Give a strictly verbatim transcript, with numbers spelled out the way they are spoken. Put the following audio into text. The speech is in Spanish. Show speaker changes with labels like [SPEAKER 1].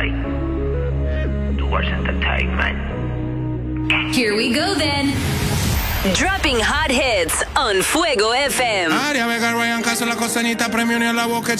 [SPEAKER 1] Bye. Towards entertainment.
[SPEAKER 2] Here we go then.
[SPEAKER 3] Dropping hot hits on Fuego F M.
[SPEAKER 4] Aria Vega, Ryan Castro, la costeñita, premio ni a la boca.